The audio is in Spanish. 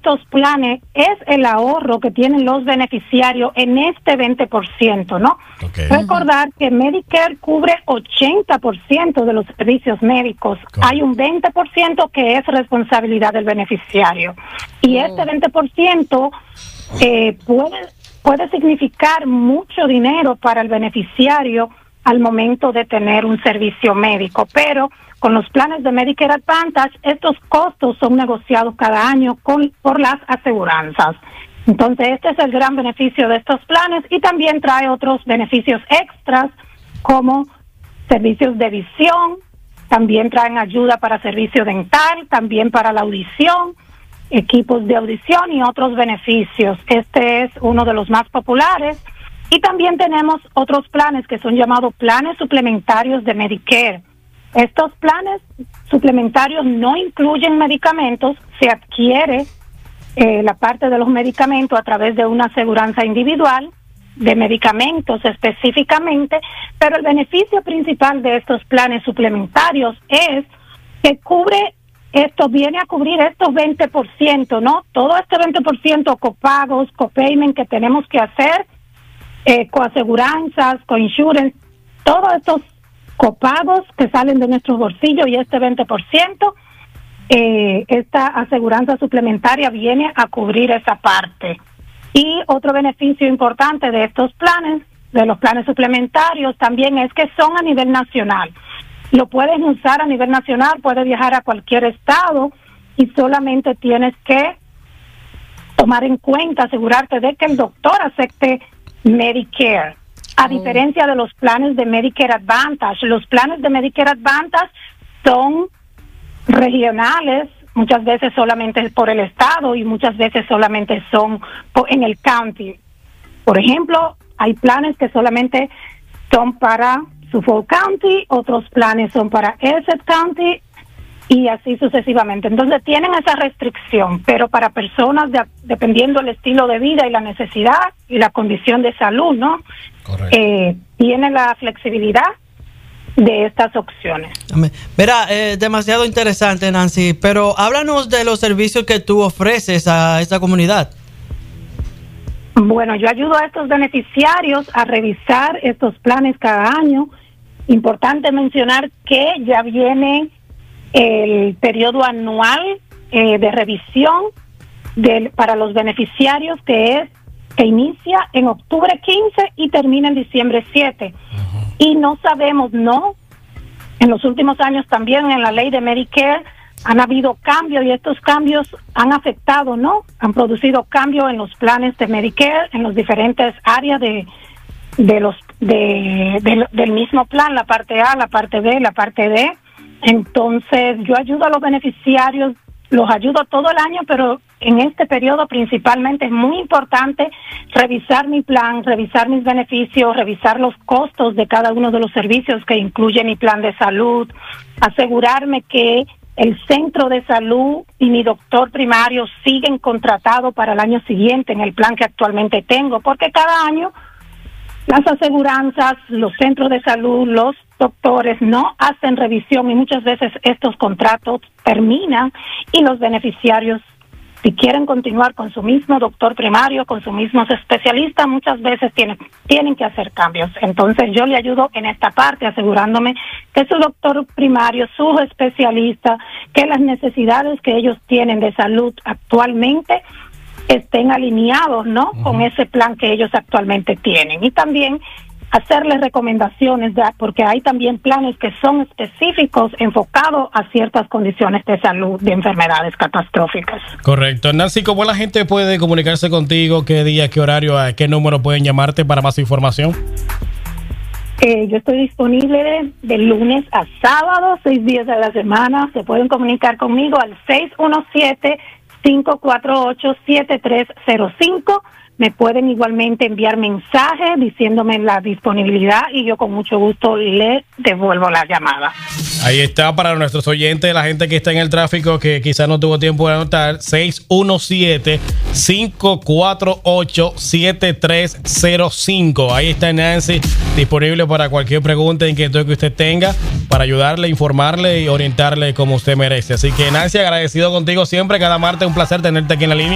estos planes es el ahorro que tienen los beneficiarios en este 20%, ¿no? Okay. Recordar que Medicare cubre 80% de los servicios médicos. Hay un 20% que es responsabilidad del beneficiario. Y este 20% puede significar mucho dinero para el beneficiario al momento de tener un servicio médico, pero con los planes de Medicare Advantage, estos costos son negociados cada año por las aseguranzas. Entonces, este es el gran beneficio de estos planes y también trae otros beneficios extras como servicios de visión, también traen ayuda para servicio dental, también para la audición, equipos de audición y otros beneficios. Este es uno de los más populares. Y también tenemos otros planes que son llamados planes suplementarios de Medicare. Estos planes suplementarios no incluyen medicamentos, se adquiere la parte de los medicamentos a través de una aseguranza individual de medicamentos específicamente, pero el beneficio principal de estos planes suplementarios es que viene a cubrir estos 20%, ¿no? Todo este 20% copagos, copayment que tenemos que hacer, coaseguranzas, coinsurance, todos estos copagos que salen de nuestros bolsillos y este 20%, esta aseguranza suplementaria viene a cubrir esa parte. Y otro beneficio importante de estos planes, de los planes suplementarios, también es que son a nivel nacional. Lo puedes usar a nivel nacional, puedes viajar a cualquier estado y solamente tienes que tomar en cuenta, asegurarte de que el doctor acepte Medicare. A diferencia de los planes de Medicare Advantage, los planes de Medicare Advantage son regionales, muchas veces solamente por el estado y muchas veces solamente son en el county. Por ejemplo, hay planes que solamente son para Suffolk County, otros planes son para Essex County y así sucesivamente. Entonces tienen esa restricción, pero para personas dependiendo del estilo de vida y la necesidad y la condición de salud, ¿no? Tiene la flexibilidad de estas opciones. Verá, demasiado interesante, Nancy, pero háblanos de los servicios que tú ofreces a esta comunidad. Bueno, yo ayudo a estos beneficiarios a revisar estos planes cada año. Importante mencionar que ya viene el periodo anual de revisión para los beneficiarios que inicia en octubre 15 y termina en diciembre 7. Y no sabemos, en los últimos años también en la ley de Medicare han habido cambios y estos cambios han afectado, han producido cambios en los planes de Medicare, en las diferentes áreas del mismo plan, la parte A, la parte B, la parte D. Entonces yo ayudo a los beneficiarios, los ayudo todo el año, pero en este periodo principalmente es muy importante revisar mi plan, revisar mis beneficios, revisar los costos de cada uno de los servicios que incluye mi plan de salud, asegurarme que el centro de salud y mi doctor primario siguen contratados para el año siguiente en el plan que actualmente tengo, porque cada año las aseguranzas, los centros de salud, los doctores no hacen revisión y muchas veces estos contratos terminan y los beneficiarios, si quieren continuar con su mismo doctor primario, con su mismo especialista, muchas veces tienen que hacer cambios. Entonces yo le ayudo en esta parte, asegurándome que su doctor primario, su especialista, que las necesidades que ellos tienen de salud actualmente estén alineados, con ese plan que ellos actualmente tienen. Y también hacerles recomendaciones, porque hay también planes que son específicos, enfocados a ciertas condiciones de salud, de enfermedades catastróficas. Correcto. Nancy, ¿cómo la gente puede comunicarse contigo? ¿Qué día, qué horario, a qué número pueden llamarte para más información? Yo estoy disponible de lunes a sábado, 6 días de la semana. Se pueden comunicar conmigo al 617-548-7305. Me pueden igualmente enviar mensajes diciéndome la disponibilidad y yo con mucho gusto le devuelvo la llamada. Ahí está para nuestros oyentes, la gente que está en el tráfico que quizás no tuvo tiempo de anotar, 617-548-7305. Ahí está Nancy, disponible para cualquier pregunta, inquietud que usted tenga, para ayudarle, informarle y orientarle como usted merece. Así que Nancy, agradecido contigo siempre, cada martes un placer tenerte aquí en la línea.